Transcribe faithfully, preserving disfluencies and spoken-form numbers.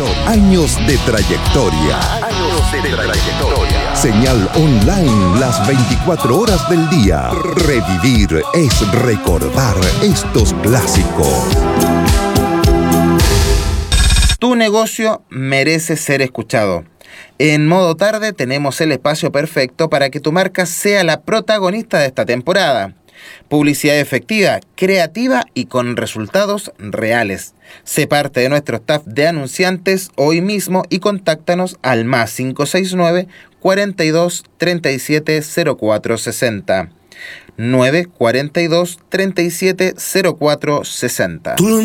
Años de trayectoria. Años de trayectoria. Señal online las veinticuatro horas del día. Revivir es recordar estos clásicos. Tu negocio merece ser escuchado. En Modo Tarde tenemos el espacio perfecto para que tu marca sea la protagonista de esta temporada. Publicidad efectiva, creativa y con resultados reales. Sé parte de nuestro staff de anunciantes hoy mismo y contáctanos al más cinco seis nueve, cuarenta y dos, treinta y siete, cero cuatro sesenta. nueve cuarenta y dos, treinta y siete, cero cuatro sesenta.